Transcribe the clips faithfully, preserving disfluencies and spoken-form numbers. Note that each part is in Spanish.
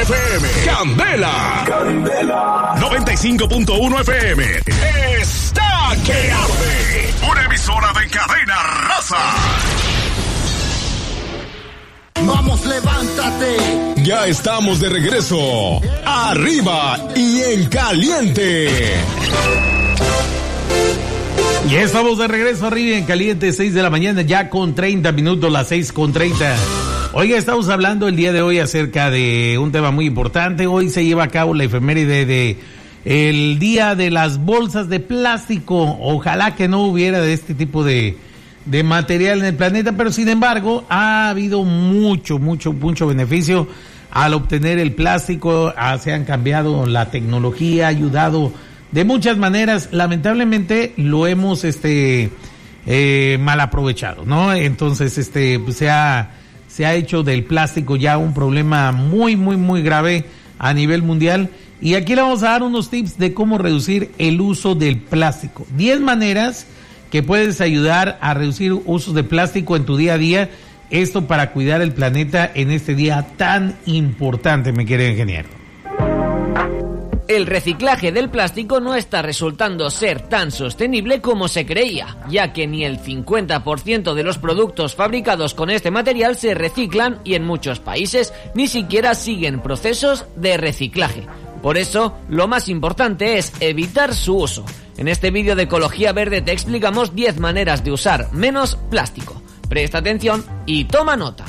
F M. Candela. Candela. noventa y cinco punto uno F M. Está que arde. Una emisora de cadena raza. Vamos, levántate. Ya estamos de regreso. Arriba y en caliente. Ya estamos de regreso arriba en caliente, seis de la mañana, ya con treinta minutos, las seis con treinta. Oiga, estamos hablando el día de hoy acerca de un tema muy importante. Hoy se lleva a cabo la efeméride de el día de las bolsas de plástico. Ojalá que no hubiera de este tipo de, de material en el planeta, pero sin embargo ha habido mucho, mucho, mucho beneficio al obtener el plástico. Ah, se han cambiado la tecnología, ha ayudado de muchas maneras. Lamentablemente lo hemos este eh, mal aprovechado, ¿no? Entonces este pues, se ha se ha hecho del plástico ya un problema muy muy muy grave a nivel mundial, y aquí le vamos a dar unos tips de cómo reducir el uso del plástico. diez maneras que puedes ayudar a reducir usos de plástico en tu día a día, esto para cuidar el planeta en este día tan importante, mi querido ingeniero. El reciclaje del plástico no está resultando ser tan sostenible como se creía, ya que ni el cincuenta por ciento de los productos fabricados con este material se reciclan y en muchos países ni siquiera siguen procesos de reciclaje. Por eso, lo más importante es evitar su uso. En este vídeo de Ecología Verde te explicamos diez maneras de usar menos plástico. Presta atención y toma nota.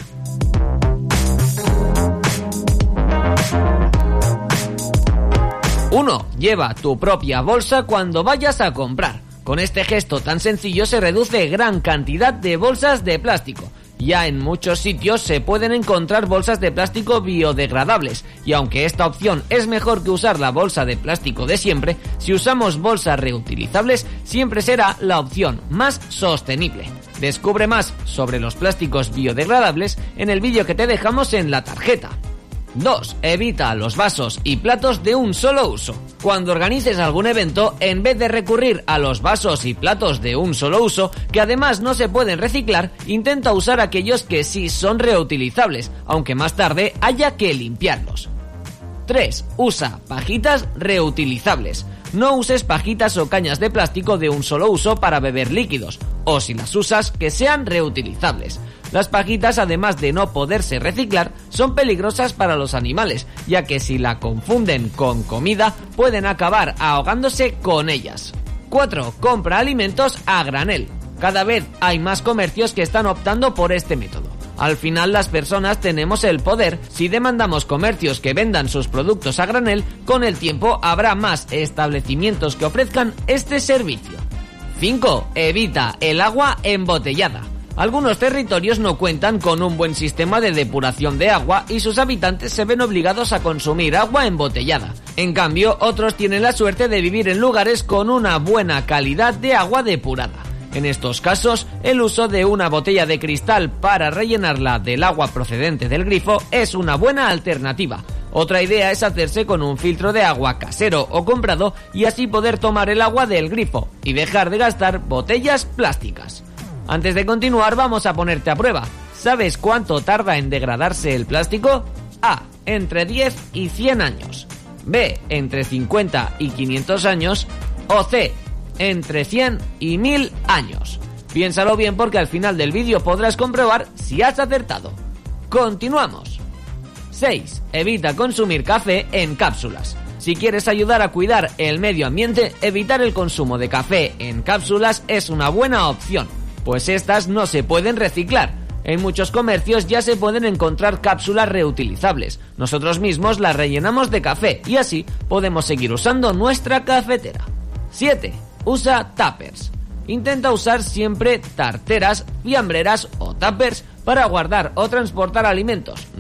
uno. Lleva tu propia bolsa cuando vayas a comprar. Con este gesto tan sencillo se reduce gran cantidad de bolsas de plástico. Ya en muchos sitios se pueden encontrar bolsas de plástico biodegradables, y aunque esta opción es mejor que usar la bolsa de plástico de siempre, si usamos bolsas reutilizables siempre será la opción más sostenible. Descubre más sobre los plásticos biodegradables en el vídeo que te dejamos en la tarjeta. dos. Evita los vasos y platos de un solo uso. Cuando organices algún evento, en vez de recurrir a los vasos y platos de un solo uso, que además no se pueden reciclar, intenta usar aquellos que sí son reutilizables, aunque más tarde haya que limpiarlos. tres. Usa pajitas reutilizables. No uses pajitas o cañas de plástico de un solo uso para beber líquidos, o si las usas, que sean reutilizables. Las pajitas, además de no poderse reciclar, son peligrosas para los animales, ya que si la confunden con comida, pueden acabar ahogándose con ellas. cuatro. Compra alimentos a granel. Cada vez hay más comercios que están optando por este método. Al final, las personas tenemos el poder. Si demandamos comercios que vendan sus productos a granel, con el tiempo habrá más establecimientos que ofrezcan este servicio. cinco. Evita el agua embotellada. Algunos territorios no cuentan con un buen sistema de depuración de agua y sus habitantes se ven obligados a consumir agua embotellada. En cambio, otros tienen la suerte de vivir en lugares con una buena calidad de agua depurada. En estos casos, el uso de una botella de cristal para rellenarla del agua procedente del grifo es una buena alternativa. Otra idea es hacerse con un filtro de agua casero o comprado y así poder tomar el agua del grifo y dejar de gastar botellas plásticas. Antes de continuar, vamos a ponerte a prueba. ¿Sabes cuánto tarda en degradarse el plástico? A. Entre diez y cien años. B. Entre cincuenta y quinientos años. O C. Entre cien y mil años. Piénsalo bien porque al final del vídeo podrás comprobar si has acertado. Continuamos. seis. Evita consumir café en cápsulas. Si quieres ayudar a cuidar el medio ambiente, evitar el consumo de café en cápsulas es una buena opción, pues estas no se pueden reciclar. En muchos comercios ya se pueden encontrar cápsulas reutilizables. Nosotros mismos las rellenamos de café y así podemos seguir usando nuestra cafetera. siete. Usa tuppers. Intenta usar siempre tarteras, fiambreras o tuppers para guardar o transportar alimentos.